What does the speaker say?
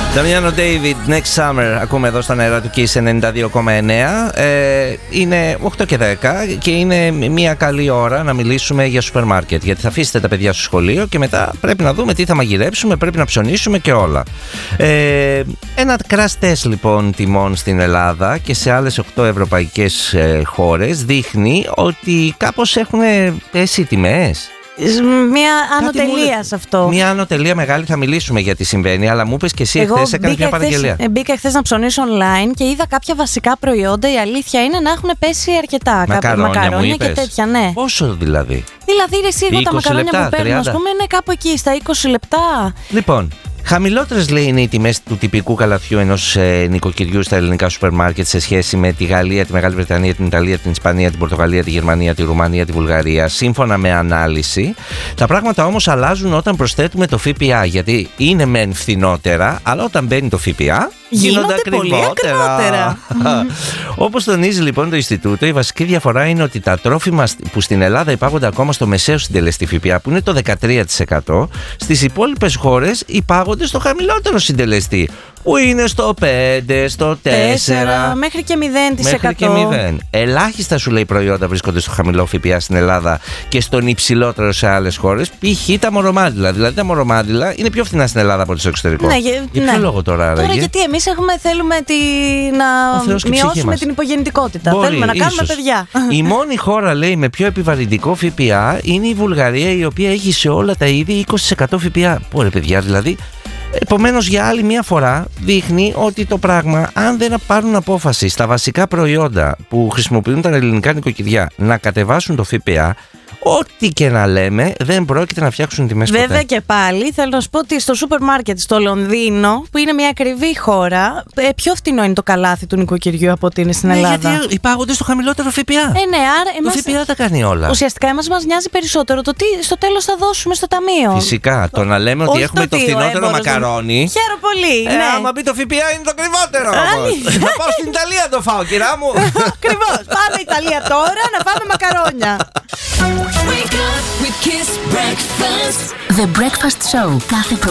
Νταμιάνο David, Next Summer, ακούμε εδώ στον αέρα του Kiss 92,9. Είναι 8 και 10 και είναι μια καλή ώρα να μιλήσουμε για σούπερ μάρκετ. Γιατί θα αφήσετε τα παιδιά στο σχολείο και μετά πρέπει να δούμε τι θα μαγειρέψουμε, πρέπει να ψωνίσουμε και όλα. Ένα crash test λοιπόν τιμών στην Ελλάδα και σε άλλες 8 ευρωπαϊκές χώρες δείχνει ότι κάπως έχουν πέσει οι τιμές. Μια ανωτελεία σε αυτό. Μια ανωτελεία μεγάλη, θα μιλήσουμε γιατί συμβαίνει, αλλά μου είπες και εσύ εχθές έκανες μια παραγγελία. Μπήκα εχθές να ψωνίσω online και είδα κάποια βασικά προϊόντα. Η αλήθεια είναι να έχουν πέσει αρκετά. Μακαρόνια και τέτοια, ναι. Πόσο δηλαδή? Δηλαδή, εσύ, εγώ τα μακαρόνια που παίρνω, ας πούμε, είναι κάπου εκεί στα 20 λεπτά. Λοιπόν. Χαμηλότερες λέει είναι οι τιμές του τυπικού καλαθιού ενός νοικοκυριού στα ελληνικά σούπερ μάρκετ σε σχέση με τη Γαλλία, τη Μεγάλη Βρετανία, την Ιταλία, την Ισπανία, την Πορτογαλία, τη Γερμανία, τη Ρουμανία, τη Βουλγαρία, σύμφωνα με ανάλυση. Τα πράγματα όμως αλλάζουν όταν προσθέτουμε το ΦΠΑ, γιατί είναι μεν φθηνότερα, αλλά όταν μπαίνει το ΦΠΑ γίνονται πολύ ακριβότερα. Όπως τονίζει λοιπόν το Ινστιτούτο, η βασική διαφορά είναι ότι τα τρόφιμα που στην Ελλάδα υπάγονται ακόμα στο μεσαίο συντελεστή ΦΠΑ, που είναι το 13%, στις υπόλοιπες χώρες υπάγονται στο χαμηλότερο συντελεστή, που είναι στο 5, στο 4, μέχρι και 0%. Μέχρι και 0. Ελάχιστα σου λέει προϊόντα βρίσκονται στο χαμηλό ΦΠΑ στην Ελλάδα και στον υψηλότερο σε άλλες χώρες. Π.χ. τα μορομάντιλα. Δηλαδή τα μορομάντιλα είναι πιο φθηνά στην Ελλάδα από το εξωτερικό. Ναι, για ποιο λόγο τώρα, Τώρα γιατί εμείς θέλουμε να μειώσουμε την υπογεννητικότητα. Μπορεί, θέλουμε να κάνουμε παιδιά. Η μόνη χώρα, λέει, με πιο επιβαρυντικό ΦΠΑ είναι η Βουλγαρία, η οποία έχει σε όλα τα είδη 20% ΦΠΑ. Πόρε παιδιά, δηλαδή. Επομένως, για άλλη μια φορά δείχνει ότι το πράγμα, αν δεν πάρουν απόφαση στα βασικά προϊόντα που χρησιμοποιούν τα ελληνικά νοικοκυριά να κατεβάσουν το ΦΠΑ, ό,τι και να λέμε, δεν πρόκειται να φτιάξουν τιμές ποτέ. Βέβαια και πάλι θέλω να σου πω ότι στο σούπερ μάρκετ στο Λονδίνο, που είναι μια ακριβή χώρα, πιο φθηνό είναι το καλάθι του νοικοκυριού από ότι είναι στην Ελλάδα. Γιατί υπάγονται στο χαμηλότερο ΦΠΑ. Ναι, άρα το ΦΠΑ τα κάνει όλα. Ουσιαστικά μας νοιάζει περισσότερο το τι στο τέλος θα δώσουμε στο ταμείο. Φυσικά. Το να λέμε ότι έχουμε το φθηνότερο μακαρόνι. Χαίρομαι πολύ. Ναι. Άμα μπει το ΦΠΑ είναι το ακριβότερο. Θα πάω στην Ιταλία να το φάω, κυρά μου. Ακριβώς. Πάμε Ιταλία τώρα να φάμε μακαρόνια. Wake up with Kiss Breakfast. The Breakfast Show. Κάθε